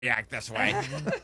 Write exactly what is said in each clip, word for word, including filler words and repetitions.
act this way.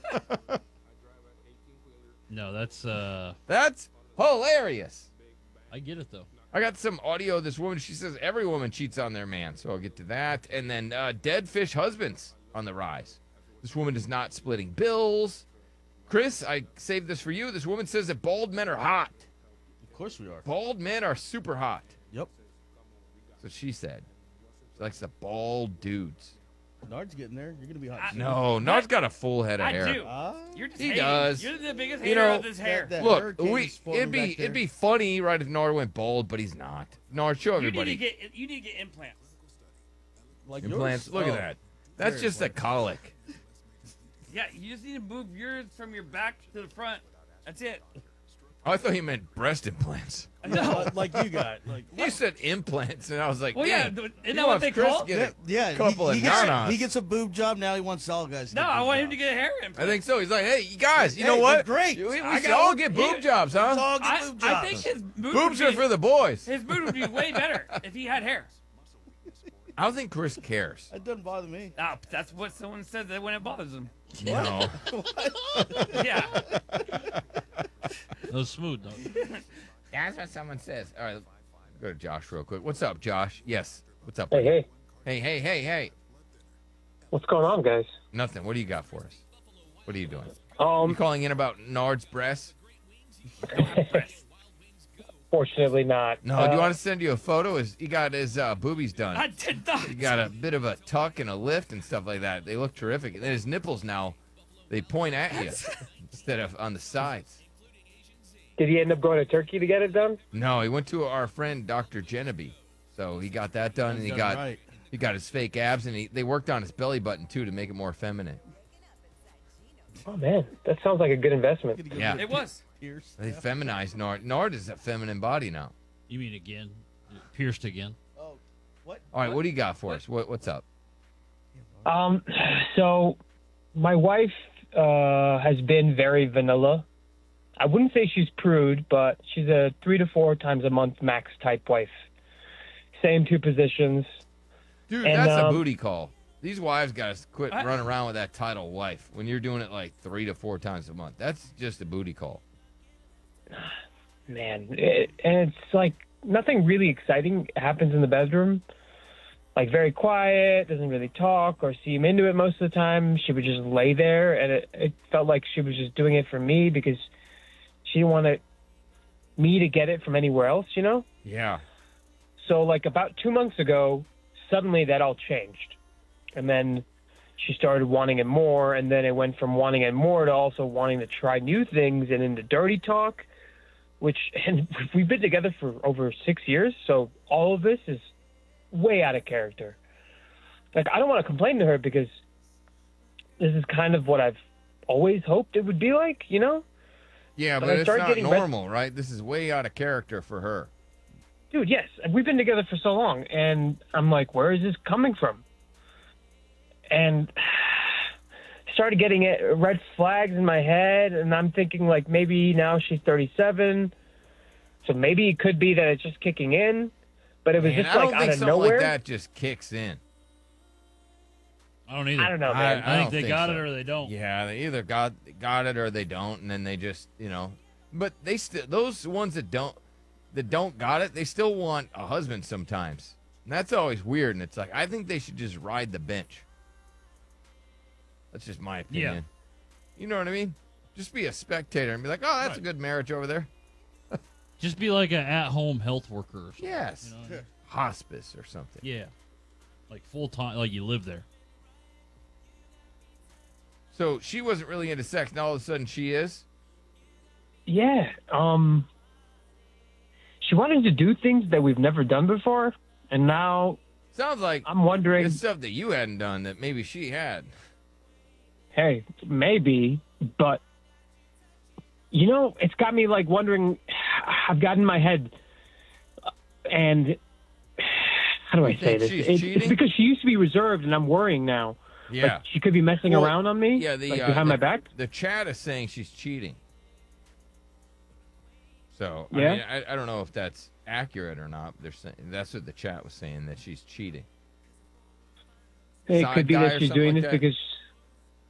No, that's uh That's hilarious. I get it though. I got some audio of this woman. She says every woman cheats on their man, so I'll get to that. And then uh, dead fish husbands on the rise. This woman is not splitting bills. Chris, I saved this for you. This woman says that bald men are hot. Of course we are. Bald men are super hot. Yep. That's what she said. She likes the bald dudes. Nard's getting there. You're gonna be hot. soon. No, Nard's got a full head of I hair. do. Ah. You're just He hating. does. You're the biggest You hater know, of this hair. that- Look, hurricane's we forming it'd be back there. it'd be funny, right, if Nard went bald, but he's not. Nard, show you need everybody to get you need to get implants. Like implants. yours? Look Oh. at that. That's Very just a funny. colic. Yeah, you just need to move yours from your back to the front. That's it. I thought you meant breast implants. No, like you got. Like You said implants, and I was like, Well, yeah, dang, th- he isn't that what wants they Chris call to it? get yeah, a yeah. couple he, of he gets, nanas. he gets a boob job. Now he wants all guys. To No, get I boob want him jobs. to get a hair implant. I think so. He's like, hey, you guys, you Hey, know what? they're great. We, we I should got all one. get boob He- jobs, huh? Let's all get I, boob I jobs. think his boobs Boobs would are be, for the boys. his boobs would be way better if he had hair. I don't think Chris cares. That doesn't bother me. Ah, that's what someone said that when it bothers them. No. Yeah. That was smooth though. That's what someone says. All right, go to Josh real quick. What's up, Josh? Yes. What's up? Hey, buddy? hey, Hey, hey, hey, hey. what's going on, guys? Nothing. What do you got for us? What are you doing? You Um, calling in about Nard's breasts? fortunately not. No. Uh, do you want to send you a photo? His, he got his uh, boobies done. I did not. He got a bit of a tuck and a lift and stuff like that. They look terrific. And then his nipples now, they point at you instead of on the sides. Did he end up going to Turkey to get it done? No, he went to our friend Doctor Genevieve. So he got that done, and he Done got right. he got his fake abs, and he, they worked on his belly button too to make it more feminine. Oh man, that sounds like a good investment. Gonna go Yeah. get It was. pierced. They feminized Nard. Nard is a feminine body now. You mean again? Pierced again? Oh, what? All right, what, do you got for us? What what's up? Um, so my wife uh, has been very vanilla. I wouldn't say she's prude, but she's a three to four times a month max type wife. Same two positions. Dude, And, that's a um, booty call. These wives got to quit I- running around with that title wife when you're doing it like three to four times a month. That's just a booty call. Man, it, and it's like nothing really exciting happens in the bedroom. Like very quiet, doesn't really talk or seem into it most of the time. She would just lay there, and it, it felt like she was just doing it for me because she didn't want me to get it from anywhere else, you know? Yeah. So like about two months ago, suddenly that all changed. And then she started wanting it more, and then it went from wanting it more to also wanting to try new things and into dirty talk, which, and we've been together for over six years, so all of this is way out of character. Like, I don't want to complain to her because this is kind of what I've always hoped it would be like, you know? Yeah, But but I it's started not getting red- normal, right? This is way out of character for her. Dude, yes, we've been together for so long, and I'm like, where is this coming from? And started getting it, red flags in my head, and I'm thinking, like, maybe now she's thirty-seven, so maybe it could be that it's just kicking in, but it was Man, just, I like, don't out think of something nowhere. like that just kicks in. I don't either. I don't know, I- man. I, think don't they think got so. it or they don't. Yeah, they either got got it or they don't, and then they just, you know. But they still those ones that don't that don't got it, they still want a husband sometimes. And that's always weird. And it's like I think they should just ride the bench. That's just my opinion. Yeah. You know what I mean? Just be a spectator and be like, oh, that's Right. a good marriage over there. Just be like an at-home health worker or something. Yes. You know what I mean? Hospice or something. Yeah. Like full time, like you live there. So she wasn't really into sex, and all of a sudden she is. Yeah, um, she wanted to do things that we've never done before, and now Sounds like I'm wondering, it's stuff that you hadn't done that maybe she had. hey, maybe, but you know, it's got me like wondering. I've got in my head, uh, and how do I You say think this? she's It's, cheating? it's because she used to be reserved, and I'm worrying now. Yeah. Like she could be messing Well, around on me, Yeah, the like uh, behind the, my back. The chat is saying she's cheating. So Yeah? I, mean, I I don't know if that's accurate or not. They're saying that's what the chat was saying, that she's cheating. It side could be guy that or she's something doing like this that? because